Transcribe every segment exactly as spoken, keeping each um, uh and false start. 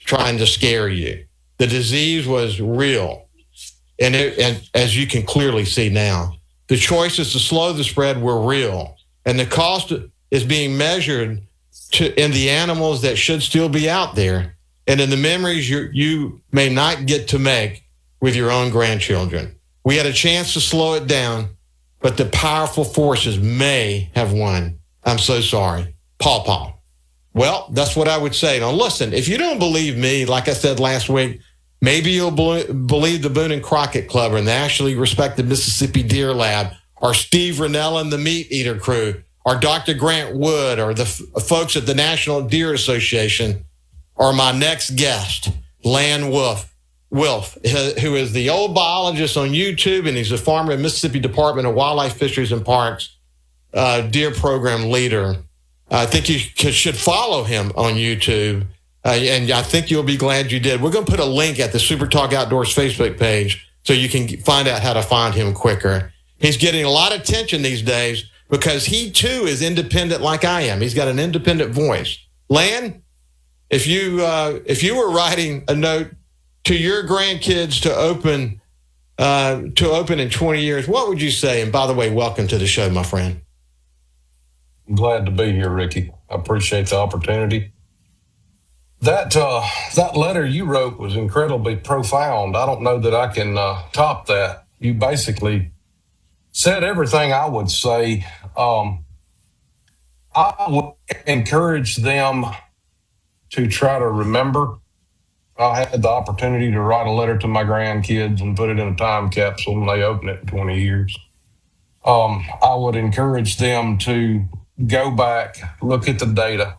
trying to scare you. The disease was real. And, it, and as you can clearly see now, the choices to slow the spread were real. And the cost is being measured to, in the animals that should still be out there and in the memories you, you may not get to make with your own grandchildren. We had a chance to slow it down, but the powerful forces may have won. I'm so sorry. Paw Paw. Well, that's what I would say. Now, listen, if you don't believe me, like I said last week, maybe you'll believe the Boone and Crockett Club or the nationally respected Mississippi Deer Lab or Steve Rinella and the Meat Eater Crew or Doctor Grant Wood or the f- folks at the National Deer Association or my next guest, Lan Wolf, Wolf, who is the old biologist on YouTube, and he's a farmer at Mississippi Department of Wildlife, Fisheries, and Parks, uh, deer program leader. I think you should follow him on YouTube, uh, and I think you'll be glad you did. We're going to put a link at the Super Talk Outdoors Facebook page so you can find out how to find him quicker. He's getting a lot of attention these days because he, too, is independent like I am. He's got an independent voice. Lan, if you uh, if you were writing a note to your grandkids to open uh, to open in twenty years, what would you say? And by the way, welcome to the show, my friend. I'm glad to be here, Ricky. I appreciate the opportunity. That uh, that letter you wrote was incredibly profound. I don't know that I can uh, top that. You basically said everything I would say. Um, I would encourage them to try to remember. I had the opportunity to write a letter to my grandkids and put it in a time capsule when they open it in twenty years. Um, I would encourage them to go back, look at the data.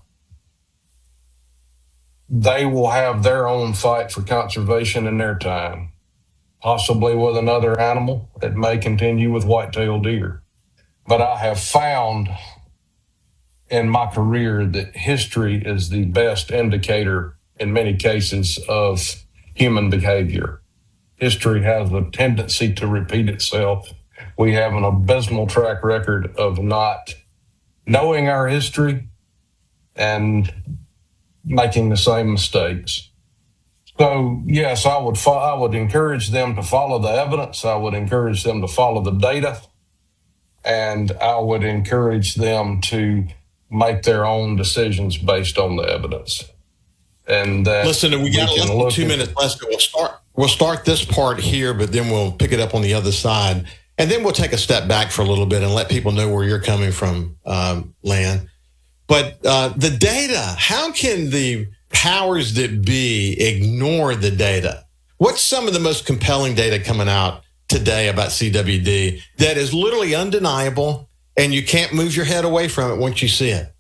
They will have their own fight for conservation in their time, possibly with another animal. It may continue with white-tailed deer. But I have found in my career that history is the best indicator in many cases of human behavior. History has a tendency to repeat itself. We have an abysmal track record of not knowing our history and making the same mistakes. So yes, I would fo- I would encourage them to follow the evidence. I would encourage them to follow the data, and I would encourage them to make their own decisions based on the evidence. And that listen, we got we less than two minutes left. We'll start. We'll start this part here, but then we'll pick it up on the other side, and then we'll take a step back for a little bit and let people know where you're coming from, um, Lan. But uh, the data, how can the powers that be ignore the data? What's some of the most compelling data coming out today about C W D that is literally undeniable and you can't move your head away from it once you see it?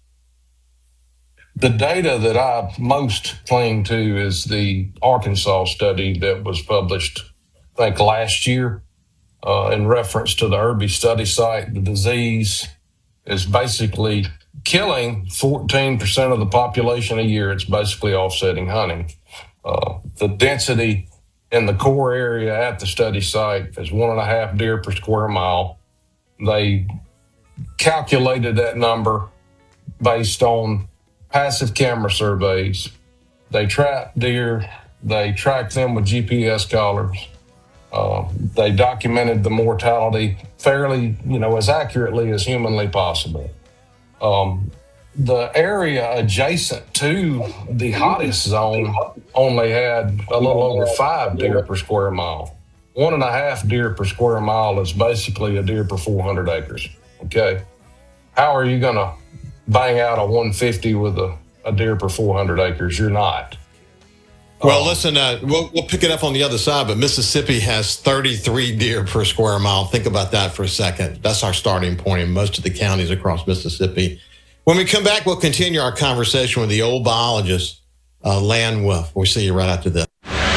The data that I most cling to is the Arkansas study that was published, I think, last year uh, in reference to the Irby study site. The disease is basically killing fourteen percent of the population a year. It's basically offsetting hunting. Uh, the density in the core area at the study site is one and a half deer per square mile. They calculated that number based on passive camera surveys. They trap deer. They track them with G P S collars. Uh, they documented the mortality fairly, you know, as accurately as humanly possible. Um, the area adjacent to the hottest zone only had a little over five deer per square mile. One and a half deer per square mile is basically a deer per four hundred acres. Okay. How are you going to bang out a one fifty with a, a deer per four hundred acres? You're not. Well, um, listen, uh, we'll, we'll pick it up on the other side, but Mississippi has thirty-three deer per square mile. Think about that for a second. That's our starting point in most of the counties across Mississippi. When we come back, we'll continue our conversation with the old biologist, uh, Lan Wolf. We'll see you right after this.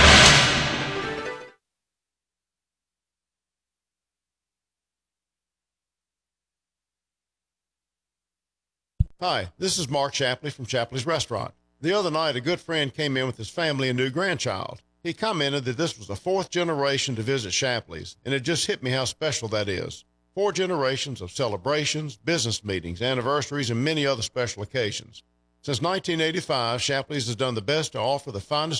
Hi, this is Mark Shapley from Shapley's Restaurant. The other night, a good friend came in with his family and new grandchild. He commented that this was the fourth generation to visit Shapley's, and it just hit me how special that is. Four generations of celebrations, business meetings, anniversaries, and many other special occasions. Since nineteen eighty-five, Shapley's has done the best to offer the finest